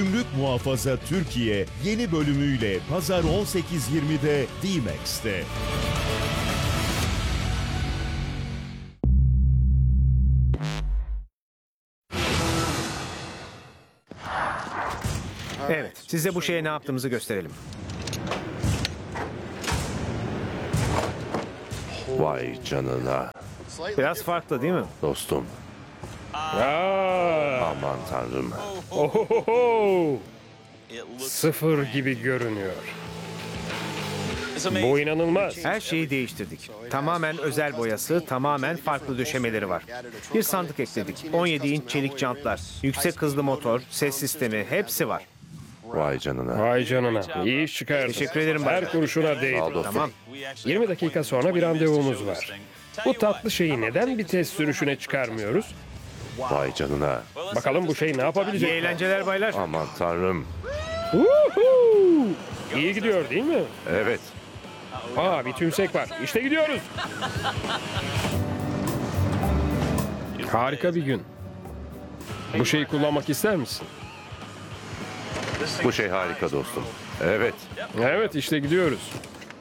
Gümrük Muhafaza Türkiye yeni bölümüyle Pazar 18.20'de D-Max'te. Evet, size bu şeye ne yaptığımızı gösterelim. Vay canına Biraz farklı değil mi? dostum. Aman tanrım. Ohohoho! Sıfır gibi görünüyor. Bu inanılmaz. Her şeyi değiştirdik. Tamamen özel boyası, tamamen farklı döşemeleri var. Bir sandık ekledik. 17 inç çelik jantlar, yüksek hızlı motor, ses sistemi hepsi var. Vay canına. Vay canına. İyi iş çıkardın. Teşekkür ederim Her Bay. kuruşuna değdi. Sağ ol dostum. Tamam. 20 dakika sonra bir randevumuz var. Bu tatlı şeyi neden bir test sürüşüne çıkarmıyoruz? Vay canına. Bakalım bu şey ne İyi yapabilecek? eğlenceler baylar. Aman tanrım. Uhu! İyi gidiyor değil mi? Evet. Aa, bir tümsek var. İşte gidiyoruz. Harika bir gün. Bu şeyi kullanmak ister misin? Bu şey harika dostum. Evet. Evet, işte gidiyoruz.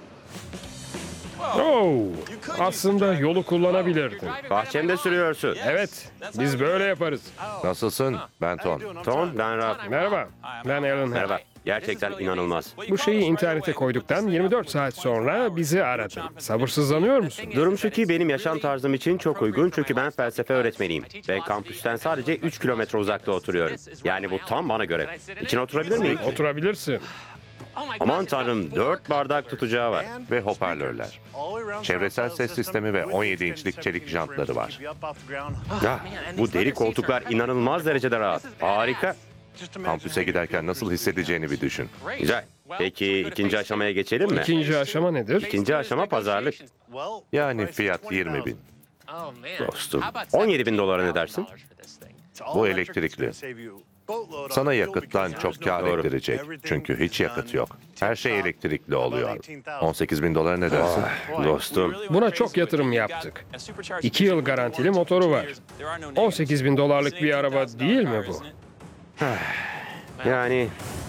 Oo, aslında yolu kullanabilirdin. Bahçemde sürüyorsun. Evet, biz böyle yaparız. Nasılsın? Ben Ton. Tom, ben Raf. Merhaba, ben Alan. Merhaba. Gerçekten inanılmaz. Bu şeyi internete koyduktan 24 saat sonra bizi aradın. Sabırsızlanıyor musun? Durum şu ki benim yaşam tarzım için çok uygun çünkü ben felsefe öğretmeniyim. Ve kampüsten sadece 3 kilometre uzakta oturuyorum. Yani bu tam bana göre. İçine oturabilir miyim? Oturabilirsin. Aman tanrım 4 bardak tutacağı var. Ve hoparlörler. Çevresel ses sistemi ve 17 inçlik çelik jantları var. Ah, bu deri koltuklar inanılmaz derecede rahat. Harika. Kampüse giderken nasıl hissedeceğini bir düşün. Güzel. Peki ikinci aşamaya geçelim mi? İkinci aşama nedir? İkinci aşama pazarlık. Yani fiyat 20 bin. Dostum. 17 bin dolara ne dersin? Bu elektrikli. Sana yakıttan çok kar Doğru. ettirecek. Çünkü hiç yakıt yok. Her şey elektrikli oluyor. 18 bin dolar ne dersin? Dostum. Buna çok yatırım yaptık. 2 yıl garantili motoru var. 18 bin dolarlık bir araba değil mi bu? Yani...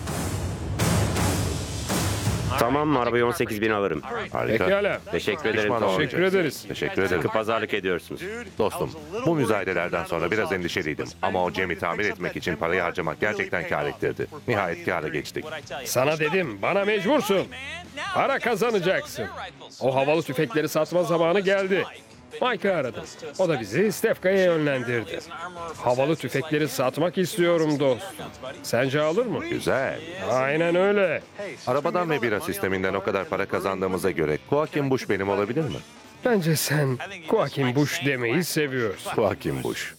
Tamam arabayı 18 bin alırım. Harika. Pekala. Teşekkür ederim Pişman Tom. olmayacaksın. Teşekkür ederiz. Teşekkür ederim. Sıkı pazarlık ediyorsunuz. Dostum, bu müzayedelerden sonra biraz endişeliydim. Ama o Cem'i tamir etmek için parayı harcamak gerçekten kâr ettirdi. Nihayet kâra geçtik. Sana dedim, bana mecbursun. Para kazanacaksın. O havalı tüfekleri satma zamanı geldi. Mike'ı aradım. O da bizi Stefka'ya yönlendirdi. Havalı tüfekleri satmak istiyorum dostum. Sence alır mı? Güzel. Aynen öyle. Arabadan ve bira sisteminden o kadar para kazandığımıza göre Joaquin Bush benim olabilir mi? Bence sen Joaquin Bush demeyi seviyorsun. Joaquin Bush.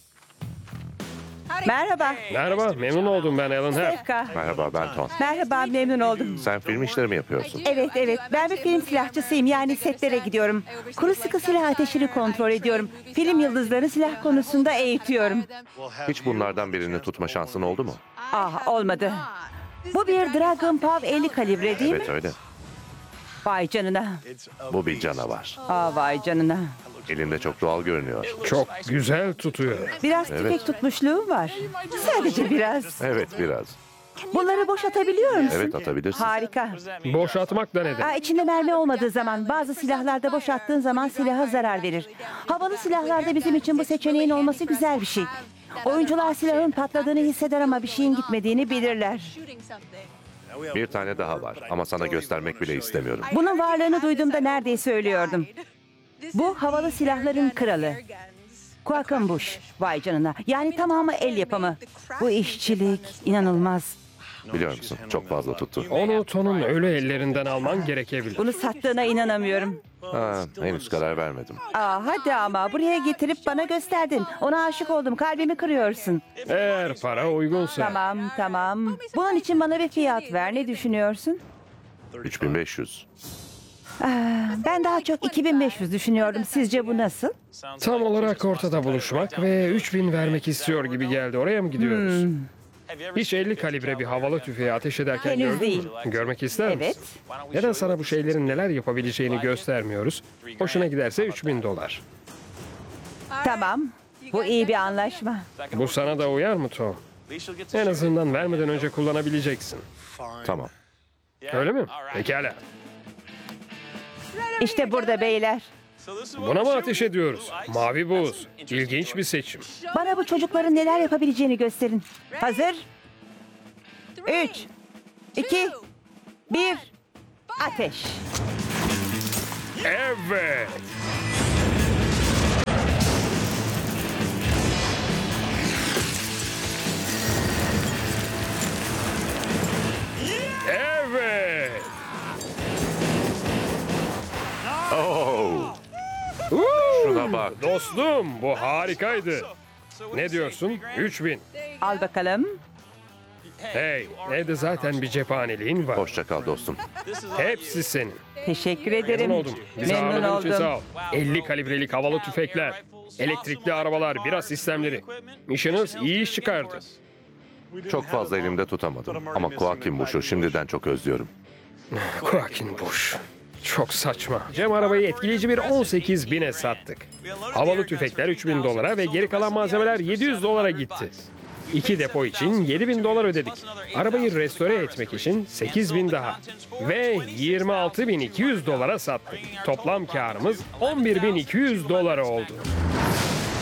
Merhaba. Merhaba, memnun oldum ben Alan Hep. Stefka. Merhaba ben Ton. Merhaba, memnun oldum. Sen film işleri mi yapıyorsun? Evet, ben bir film silahçısıyım. Yani setlere gidiyorum. Kuru sıkı silah ateşini kontrol ediyorum. Film yıldızlarını silah konusunda eğitiyorum. Hiç bunlardan birini tutma şansın oldu mu? Ah, olmadı. Bu bir Dragon Pav 50 kalibre değil mi? Evet öyle. Vay canına. Bu bir canavar. Vay canına. Elinde çok doğal görünüyor. Çok güzel tutuyor. Biraz tüfek tutmuşluğum var. Sadece biraz. Evet biraz. Bunları boşaltabiliyor musun? Evet atabilirsin. Harika. Boş atmak da nedir? İçinde mermi olmadığı zaman bazı silahlarda boşalttığın zaman silaha zarar verir. Havalı silahlarda bizim için bu seçeneğin olması güzel bir şey. Oyuncular silahın patladığını hisseder ama bir şeyin gitmediğini bilirler. Bir tane daha var ama sana göstermek bile istemiyorum. Bunun varlığını duyduğumda neredeyse ölüyordum. Bu havalı silahların kralı. Joaquin Bush. Vay canına. Yani tamamı el yapımı. Bu işçilik inanılmaz. Biliyor musun? Çok fazla tuttu. Onu Ton'un ölü ellerinden alman gerekebilir. Bunu sattığına inanamıyorum. Henüz karar vermedim. Hadi ama buraya getirip bana gösterdin. Ona aşık oldum. Kalbimi kırıyorsun. Eğer para uygunsa. Tamam. Bunun için bana bir fiyat ver. Ne düşünüyorsun? 3500. Ben daha çok 2500 düşünüyordum. Sizce bu nasıl? Tam olarak ortada buluşmak ve 3000 vermek istiyor gibi geldi. Oraya mı gidiyoruz? Hiç 50 kalibre bir havalı tüfeği ateş ederken Henüz gördün değil. mü? Görmek ister misin? Evet. Neden sana bu şeylerin neler yapabileceğini göstermiyoruz? Hoşuna giderse 3000 dolar. Tamam. Bu iyi bir anlaşma. Bu sana da uyar mı Tom? En azından vermeden önce kullanabileceksin. Tamam. Öyle mi? Pekala. İşte burada beyler. Buna mı ateş ediyoruz? Mavi buz. İlginç bir seçim. Bana bu çocukların neler yapabileceğini gösterin. Hazır? 3, 2, 1, ateş. Evet. Evet. Oh, şuna bak. Dostum, bu harikaydı. Ne diyorsun? 3000. Al bakalım. Hey, evde zaten bir cephaneliğin var. Hoşça kal dostum. Hepsi senin. Teşekkür Memnun ederim. oldum. Bizi Memnun ağırladığın için sağ oldum. ol. 50 kalibrelik havalı tüfekler, elektrikli arabalar, bira sistemleri. Mission'ız iyi iş çıkardı. Çok fazla elimde tutamadım. Ama Quackenbush'u şimdiden çok özlüyorum. Quackenbush. Çok saçma. Cem arabayı etkileyici bir 18.000'e sattık. Havalı tüfekler 3.000 dolara ve geri kalan malzemeler 700 dolara gitti. 2 depo için 7.000 dolar ödedik. Arabayı restore etmek için 8.000 daha. Ve 26.200 dolara sattık. Toplam karımız 11.200 dolar oldu.